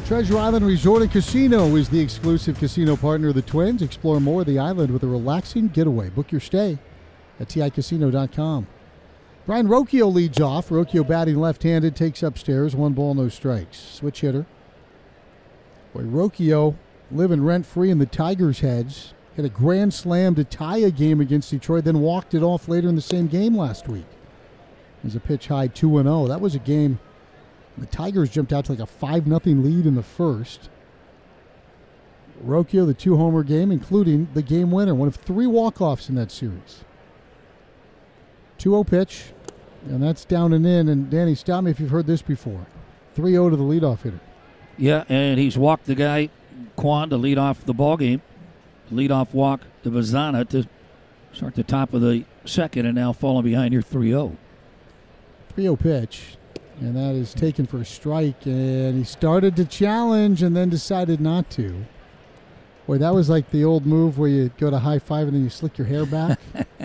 Treasure Island Resort and Casino is the exclusive casino partner of the Twins. Explore more of the island with a relaxing getaway. Book your stay at TICasino.com. Brian Rocchio leads off. Rocchio batting left-handed, takes upstairs. 1 ball, no strikes. Switch hitter. Boy, Rocchio living rent-free in the Tigers' heads. Hit a grand slam to tie a game against Detroit, then walked it off later in the same game last week. As a pitch high 2-0. That was a game the Tigers jumped out to like a 5-0 lead in the first. Rocchio, the 2-homer game, including the game winner, one of 3 walk-offs in that series. 2-0 pitch, and that's down and in. And Danny, stop me if you've heard this before. 3-0 to the leadoff hitter. Yeah, and he's walked the guy, Kwan, to lead off the ball game. Leadoff walk to Vazana to start the top of the second, and now falling behind here 3-0. 3-0 pitch. And that is taken for a strike, and he started to challenge and then decided not to. Boy, that was like the old move where you go to high five and then you slick your hair back.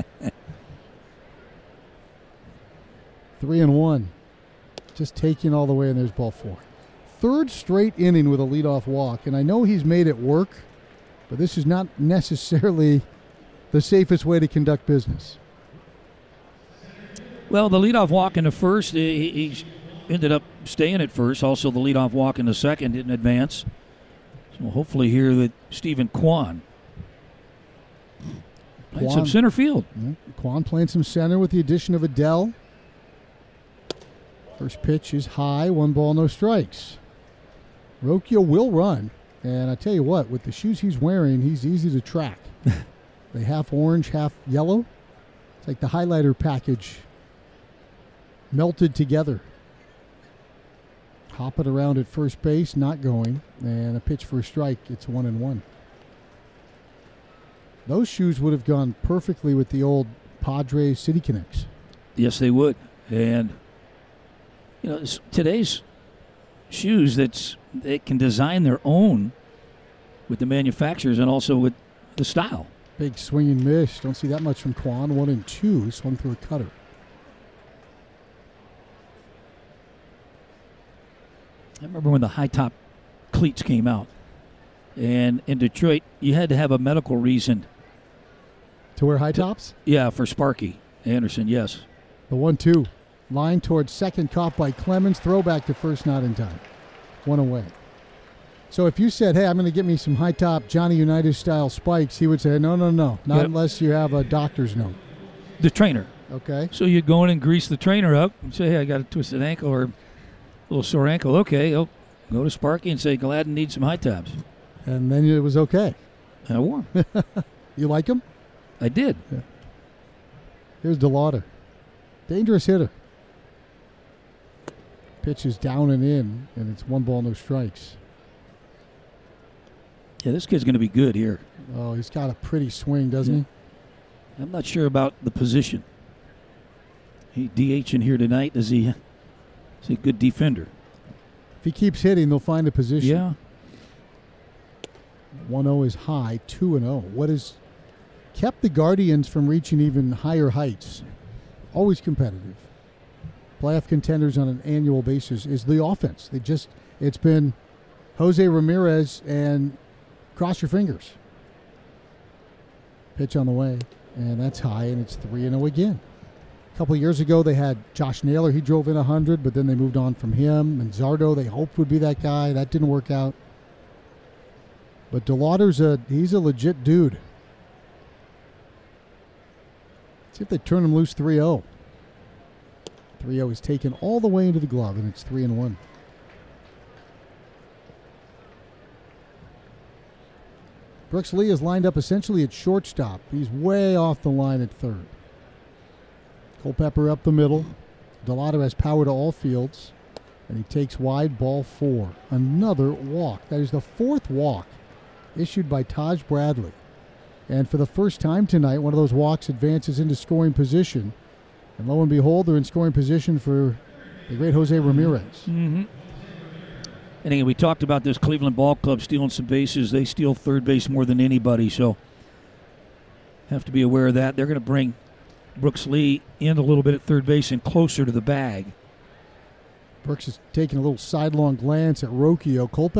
3-1. Just taking all the way, and there's ball 4. Third straight inning with a leadoff walk, and I know he's made it work, but this is not necessarily the safest way to conduct business. Well, the leadoff walk in the first, he ended up staying at first. Also, the leadoff walk in the second didn't advance. So hopefully here that Stephen Kwan playing some center field. Yeah, Kwan playing some center with the addition of Adele. First pitch is high, 1 ball, no strikes. Rocchio will run, and I tell you what, with the shoes he's wearing, he's easy to track. They half orange, half yellow. It's like the highlighter package melted together. Hopping around at first base, not going, and a pitch for a strike. It's 1-1. Those shoes would have gone perfectly with the old Padres City Connects. Yes, they would. And you know, today's shoes they can design their own with the manufacturers and also with the style. Big swing and miss. Don't see that much from Kwan. 1-2. Swung through a cutter. I remember when the high-top cleats came out. And in Detroit, you had to have a medical reason. To wear high tops? Yeah, for Sparky Anderson, yes. The 1-2. Line towards second, caught by Clemens. Throwback to first, not in time. 1 away. So if you said, hey, I'm going to get me some high-top Johnny Unitas-style spikes, he would say, no. Not unless you have a doctor's note. The trainer. Okay. So you'd go in and grease the trainer up and say, hey, I got a twisted ankle or a little sore ankle. Okay, he'll go to Sparky and say, Gladden needs some high tops. And then it was okay. I wore them. You like them? I did. Yeah. Here's DeLauder. Dangerous hitter. Pitch is down and in, and it's 1 ball, no strikes. Yeah, this kid's going to be good here. Oh, he's got a pretty swing, doesn't he? I'm not sure about the position. He DH in here tonight. Is he a good defender? If he keeps hitting, they'll find a position. Yeah. 1-0 is high, 2-0. What has kept the Guardians from reaching even higher heights? Always competitive. Playoff contenders on an annual basis is the offense. It's been Jose Ramirez and cross your fingers. Pitch on the way, and that's high, and it's 3-0 again. A couple of years ago, they had Josh Naylor. He drove in 100, but then they moved on from him. And Zardo, they hoped would be that guy. That didn't work out. But DeLauder's he's a legit dude. See if they turn him loose 3-0. 3-0 is taken all the way into the glove, and it's 3-1. Brooks Lee is lined up essentially at shortstop. He's way off the line at third. Culpepper up the middle. DeLauder has power to all fields, and he takes wide, ball 4. Another walk. That is the 4th walk issued by Taj Bradley. And for the first time tonight, one of those walks advances into scoring position. And lo and behold, they're in scoring position for the great Jose Ramirez. Mm-hmm. And again, we talked about this Cleveland Ball Club stealing some bases. They steal third base more than anybody, so have to be aware of that. They're going to bring Brooks Lee in a little bit at third base and closer to the bag. Brooks is taking a little sidelong glance at Rocchio. Culpepper